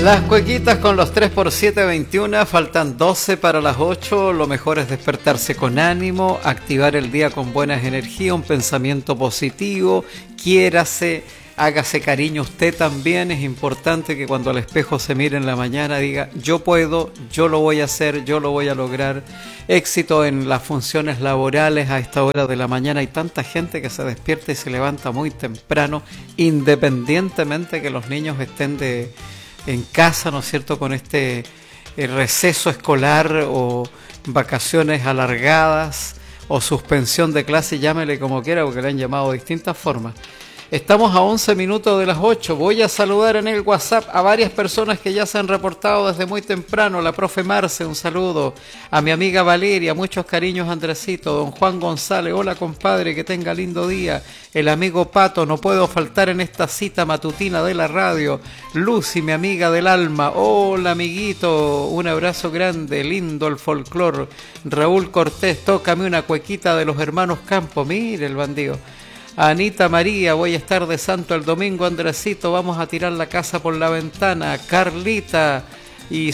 Las cuequitas con los 3x7, 21, faltan 12 para las 8. Lo mejor es despertarse con ánimo, activar el día con buenas energías, un pensamiento positivo, quiérase, hágase cariño usted también. Es importante que cuando al espejo se mire en la mañana diga: yo puedo, yo lo voy a hacer, yo lo voy a lograr. Éxito en las funciones laborales a esta hora de la mañana. Hay tanta gente que se despierta y se levanta muy temprano, independientemente que los niños estén en casa, ¿no es cierto?, con este receso escolar o vacaciones alargadas o suspensión de clase, llámele como quiera, porque le han llamado de distintas formas. Estamos a 11 minutos de las 8. Voy a saludar en el WhatsApp a varias personas que ya se han reportado desde muy temprano. La profe Marce, un saludo. A mi amiga Valeria, muchos cariños, Andresito. Don Juan González, hola compadre, que tenga lindo día. El amigo Pato, no puedo faltar en esta cita matutina de la radio. Lucy, mi amiga del alma, hola amiguito, un abrazo grande, lindo el folclor. Raúl Cortés, tócame una cuequita de los hermanos Campos, mire el bandido. Anita María, voy a estar de santo el domingo, Andresito, vamos a tirar la casa por la ventana. Carlita y a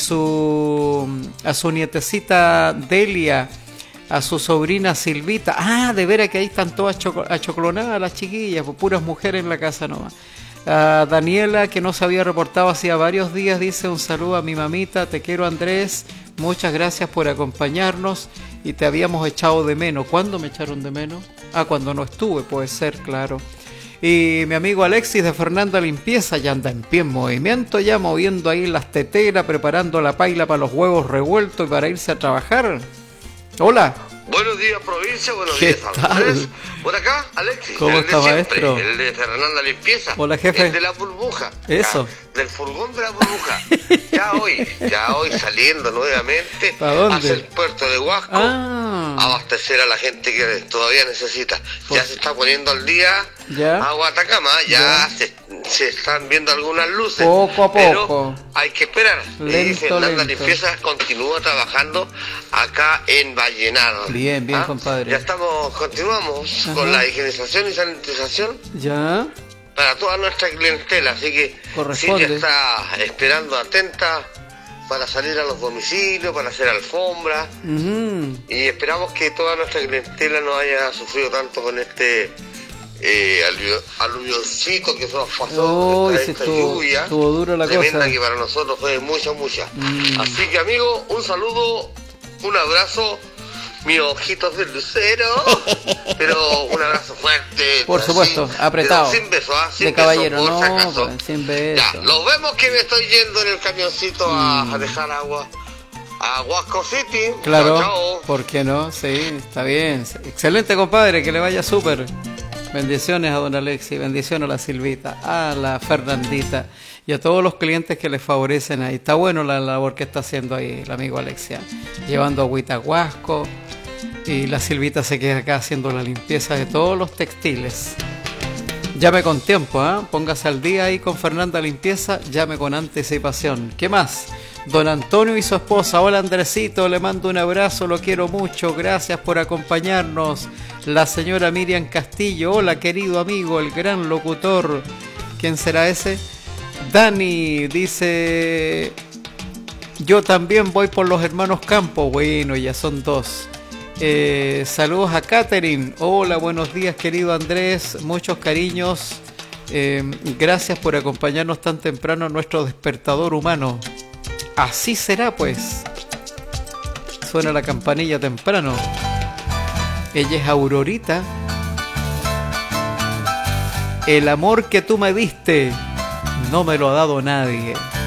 su nietecita Delia, a su sobrina Silvita. Ah, de veras que ahí están todas achoclonadas las chiquillas, pues puras mujeres en la casa nomás. A Daniela, que no se había reportado hacía varios días, dice: un saludo a mi mamita, te quiero Andrés, muchas gracias por acompañarnos y te habíamos echado de menos. ¿Cuándo me echaron de menos? Ah, cuando no estuve, puede ser, claro. Y mi amigo Alexis de Fernanda Limpieza ya anda en pie en movimiento, ya moviendo ahí las teteras, preparando la paila para los huevos revueltos y para irse a trabajar. Hola. Buenos días, provincia, buenos ¿Qué días, tal? Por acá, Alexis, ¿Cómo el está, de siempre, maestro? el de Fernanda Limpieza. Hola, jefe. El de la burbuja. Eso. Del furgón de la burbuja. ya hoy saliendo nuevamente hacia el puerto de Huasco, abastecer a la gente que todavía necesita. Ya se está poniendo al día agua Atacama, ya. Se están viendo algunas luces. Poco a poco. Pero hay que esperar. Lento, Fernanda lento. Limpieza continúa trabajando acá en Vallenar. Bien, compadre. Ya continuamos con la higienización y sanitización. Ya. Para toda nuestra clientela, así que Corresponde. Silvia está esperando atenta para salir a los domicilios, para hacer alfombras, y esperamos que toda nuestra clientela no haya sufrido tanto con este aluvioncito que se nos pasó, esta lluvia estuvo duro la tremenda cosa. que para nosotros fue mucha. Así que amigo, un saludo, un abrazo. Mis ojitos de lucero, pero un abrazo fuerte. Por supuesto, apretado. Sin beso, sin de caballero, beso, por si no, acaso. pues, sin beso. Ya, nos vemos que me estoy yendo en el camioncito a dejar agua a Huasco City. Claro, chao. ¿Por qué no? Sí, está bien. Excelente, compadre, que le vaya súper. Bendiciones a don Alexis, bendiciones a la Silvita, a la Fernandita y a todos los clientes que les favorecen ahí. Está bueno la labor que está haciendo ahí el amigo Alexia, llevando agüita a Huasco, y la Silvita se queda acá haciendo la limpieza de todos los textiles. Llame con tiempo, póngase al día ahí con Fernanda Limpieza, llame con anticipación. ¿Qué más? Don Antonio y su esposa, hola Andresito, le mando un abrazo, lo quiero mucho, gracias por acompañarnos. La señora Miriam Castillo, hola querido amigo, el gran locutor, ¿quién será ese? Dani dice: yo también voy por los hermanos Campos, bueno, ya son dos. Saludos a Catherine, hola, buenos días querido Andrés, muchos cariños, gracias por acompañarnos tan temprano en nuestro despertador humano. Así será pues. Suena la campanilla temprano. Ella es Aurorita. El amor que tú me diste no me lo ha dado nadie.